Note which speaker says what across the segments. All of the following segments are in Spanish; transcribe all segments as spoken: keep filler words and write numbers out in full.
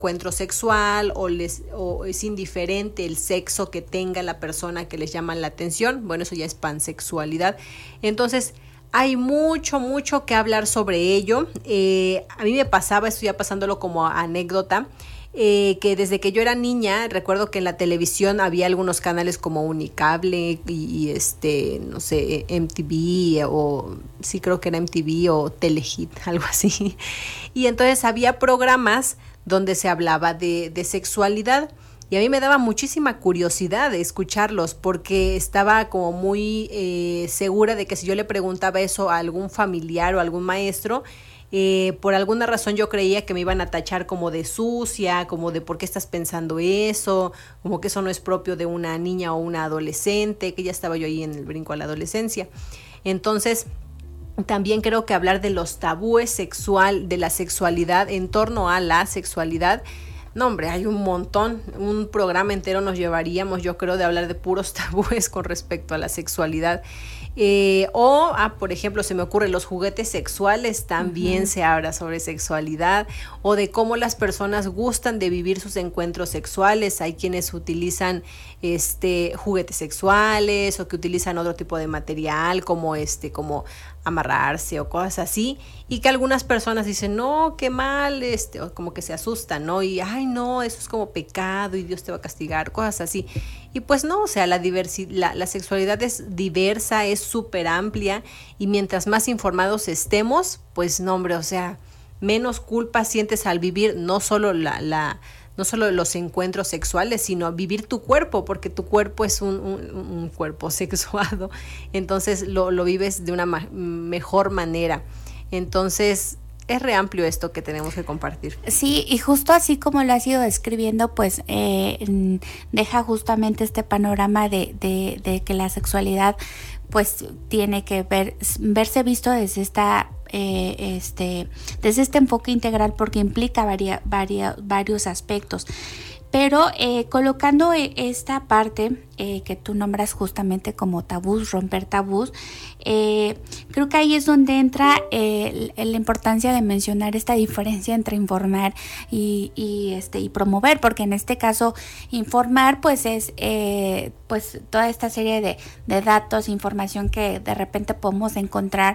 Speaker 1: encuentro sexual o les o es indiferente el sexo que tenga la persona que les llama la atención. Bueno, eso ya es pansexualidad. Entonces, hay mucho, mucho que hablar sobre ello. Eh, a mí me pasaba, estoy ya pasándolo como anécdota, eh, que desde que yo era niña, recuerdo que en la televisión había algunos canales como Unicable y, y este, no sé, M T V o sí creo que era M T V o Telehit, algo así. Y entonces había programas donde se hablaba de, de sexualidad. Y a mí me daba muchísima curiosidad de escucharlos porque estaba como muy eh, segura de que si yo le preguntaba eso a algún familiar o a algún maestro, eh, por alguna razón yo creía que me iban a tachar como de sucia, como de por qué estás pensando eso, como que eso no es propio de una niña o una adolescente, que ya estaba yo ahí en el brinco a la adolescencia. Entonces, también creo que hablar de los tabúes sexual, de la sexualidad, en torno a la sexualidad, no, hombre, hay un montón, un programa entero nos llevaríamos, yo creo, de hablar de puros tabúes con respecto a la sexualidad. Eh, o, ah, por ejemplo, se me ocurre, los juguetes sexuales, también uh-huh. se habla sobre sexualidad, o de cómo las personas gustan de vivir sus encuentros sexuales. Hay quienes utilizan este juguetes sexuales o que utilizan otro tipo de material como este, como amarrarse o cosas así, y que algunas personas dicen, no, qué mal, este, o como que se asustan, ¿no? Y, ay, no, eso es como pecado y Dios te va a castigar, cosas así. Y pues no, o sea, la diversidad, la, la sexualidad es diversa, es súper amplia, y mientras más informados estemos, pues no, hombre, o sea, menos culpa sientes al vivir no solo la, la no solo los encuentros sexuales, sino vivir tu cuerpo, porque tu cuerpo es un, un, un cuerpo sexuado, entonces lo, lo vives de una ma- mejor manera. Entonces, es re amplio esto que tenemos que compartir.
Speaker 2: Sí, y justo así como lo has ido describiendo, pues eh, deja justamente este panorama de, de, de que la sexualidad pues tiene que ver, verse visto desde esta eh, este desde este enfoque integral, porque implica varia, varia, varios aspectos. Pero eh, colocando esta parte eh, que tú nombras justamente como tabús, romper tabús, eh, creo que ahí es donde entra eh, la importancia de mencionar esta diferencia entre informar y, y, este, y promover, porque en este caso informar pues es eh, pues toda esta serie de, de datos, información que de repente podemos encontrar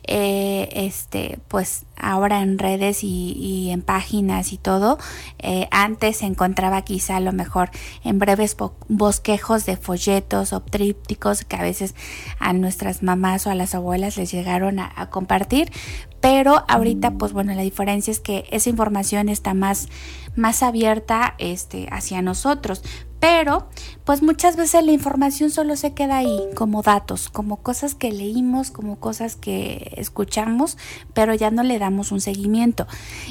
Speaker 2: eh, este pues ahora en redes y, y en páginas y todo. Eh, antes se encontraba quizá a lo mejor en breves bo- bosquejos de folletos o trípticos que a veces a nuestras mamás o a las abuelas les llegaron a, a compartir, pero ahorita pues bueno, la diferencia es que esa información está más, más abierta este, hacia nosotros. Pero pues muchas veces la información solo se queda ahí como datos, como cosas que leímos, como cosas que escuchamos, pero ya no le damos un seguimiento.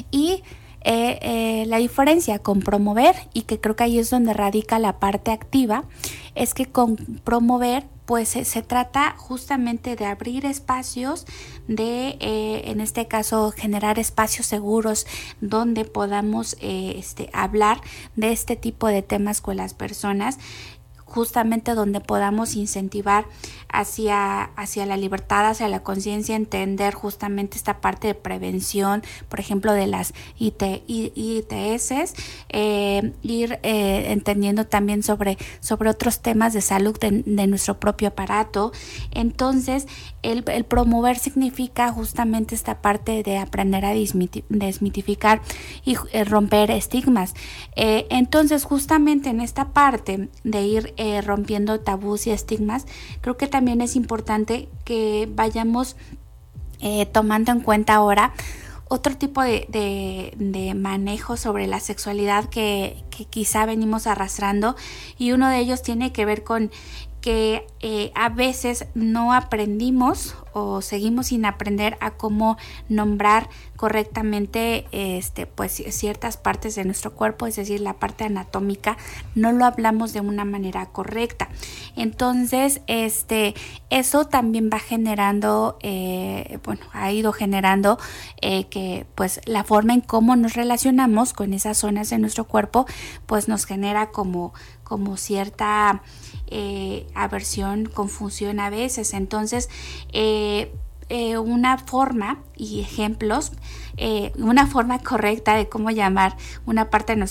Speaker 2: Y eh, eh, la diferencia con promover, y que creo que ahí es donde radica la parte activa, es que con promover pues se, se trata justamente de abrir espacios, de eh, en este caso generar espacios seguros donde podamos eh, este, hablar de este tipo de temas con las personas, justamente donde podamos incentivar hacia, hacia la libertad, hacia la conciencia, entender justamente esta parte de prevención, por ejemplo, de las I T, I T S, eh, ir eh, entendiendo también sobre, sobre otros temas de salud de, de nuestro propio aparato. Entonces, el, el promover significa justamente esta parte de aprender a desmiti- desmitificar y eh, romper estigmas. Eh, entonces, justamente en esta parte de ir Eh, rompiendo tabús y estigmas, creo que también es importante que vayamos eh, tomando en cuenta ahora otro tipo de, de, de manejo sobre la sexualidad que, que quizá venimos arrastrando, y uno de ellos tiene que ver con que eh, a veces no aprendimos o seguimos sin aprender a cómo nombrar correctamente este, pues, ciertas partes de nuestro cuerpo, es decir, la parte anatómica, no lo hablamos de una manera correcta. Entonces, este, eso también va generando, eh, bueno, ha ido generando eh, que pues la forma en cómo nos relacionamos con esas zonas de nuestro cuerpo, pues nos genera como, como cierta Eh, aversión, confusión a veces. Entonces, eh, eh, una forma y ejemplos, eh, una forma correcta de cómo llamar una parte de